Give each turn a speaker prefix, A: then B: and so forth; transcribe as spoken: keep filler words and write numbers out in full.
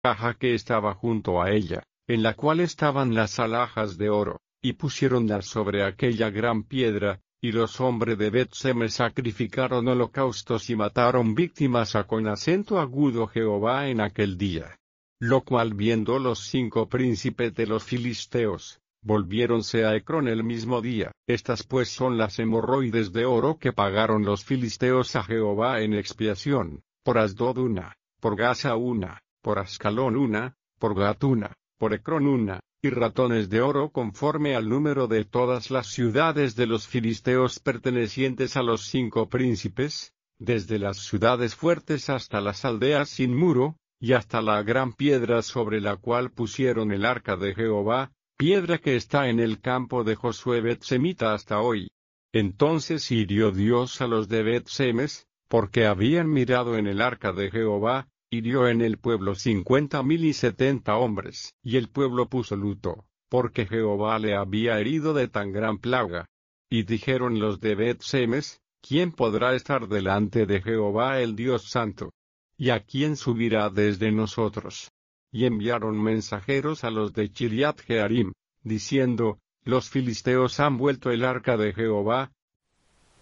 A: caja que estaba junto a ella, en la cual estaban las alhajas de oro, y pusiéronlas sobre aquella gran piedra, y los hombres de Bet-Semes sacrificaron holocaustos y mataron víctimas a con acento agudo Jehová en aquel día. Lo cual viendo los cinco príncipes de los filisteos, volviéronse a Ecrón el mismo día. Estas pues son las hemorroides de oro que pagaron los filisteos a Jehová en expiación, por Asdod una, por Gaza una, por Ascalón una, por Gat una, por Ecrón una, y ratones de oro conforme al número de todas las ciudades de los filisteos pertenecientes a los cinco príncipes, desde las ciudades fuertes hasta las aldeas sin muro, y hasta la gran piedra sobre la cual pusieron el arca de Jehová, piedra que está en el campo de Josué Bet-Semita hasta hoy. Entonces hirió Dios a los de Bet-Semes, porque habían mirado en el arca de Jehová, hirió en el pueblo cincuenta mil y setenta hombres, y el pueblo puso luto, porque Jehová le había herido de tan gran plaga. Y dijeron los de Bet-Semes, ¿quién podrá estar delante de Jehová el Dios Santo? ¿Y a quién subirá desde nosotros? Y enviaron mensajeros a los de Kiriat Jearim, diciendo, los filisteos han vuelto el arca de Jehová,